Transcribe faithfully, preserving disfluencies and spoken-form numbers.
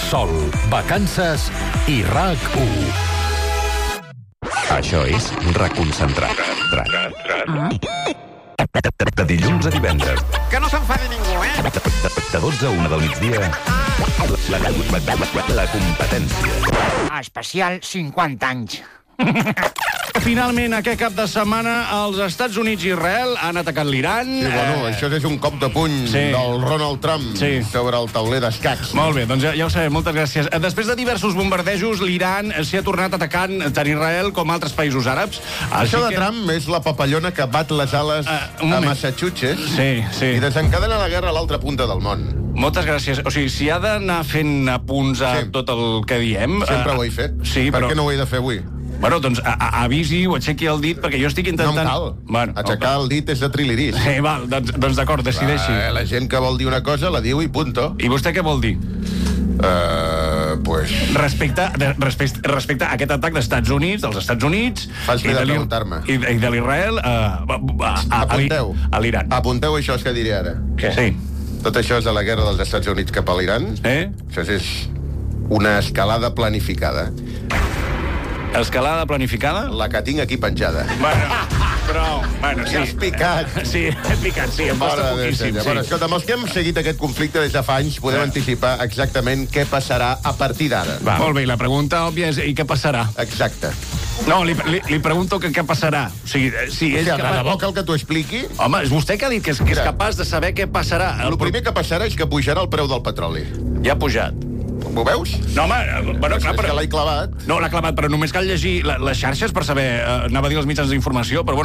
Sol, vacances i RAC u. Això és Reconcentrat. De dilluns a divendres. Que no s'enfadi ningú, eh? De dotze a una del migdia. La competència. Especial cinquanta anys. Finalment, aquest cap de setmana, els Estats Units i Israel han atacat l'Iran. Sí, bueno, eh... això és un cop de puny sí. del Ronald Trump sí. sobre el tauler d'escacs. Molt bé, doncs ja, ja ho sabem, moltes gràcies. Després de diversos bombardejos, l'Iran s'hi ha tornat atacant tant Israel com altres països àrabs. Això de que... Trump és la papallona que bat les ales uh, a Massachusetts sí, sí. i desencadena la guerra a l'altra punta del món. Moltes gràcies. O sigui, si ha d'anar fent apunts a sí. tot el que diem... Sempre uh, ho he fet. Sí, per però... què no ho he de fer avui? Bueno, doncs a, a, avisi o aixequi el dit, perquè jo estic intentant... No em cal. Bueno, Aixecar el dit és de trilirís. Sí, val, doncs, doncs d'acord, decideixi. Va, la gent que vol dir una cosa la diu i punto. I vostè què vol dir? Uh, pues... Respecte, de, respecte, respecte a aquest atac dels Estats Units, dels Estats Units... Fas bé de preguntar-me. I, i de l'Israel a, a, a, Apunteu. a l'Iran. Apunteu això que diré ara. Què? Sí. Tot això és de la guerra dels Estats Units cap a l'Iran. Eh? Això és una escalada planificada. Escalada planificada? La que tinc aquí penjada. Bueno, però... Bueno, sí. Ja has picat. Sí, he picat, sí, em costa poquíssim. Sí. Bueno, escolta, amb els que hem seguit aquest conflicte des de fa anys, podem eh. anticipar exactament què passarà a partir d'ara. Molt bé, la pregunta òbvia és i què passarà? Exacte. No, li, li, li pregunto que què passarà. O sigui, si és o sigui, capaç... de debò cal que t'ho expliqui? Home, és vostè que ha dit que és, que és capaç de saber què passarà. El primer que passarà és que pujarà el preu del petroli. Ja ha pujat. Ho veus? No, home, bueno, clar, és però... que l'he clavat. No, l'ha clavat, però només cal llegir les xarxes per saber... Eh, anava a dir els mitjans d'informació, però bueno,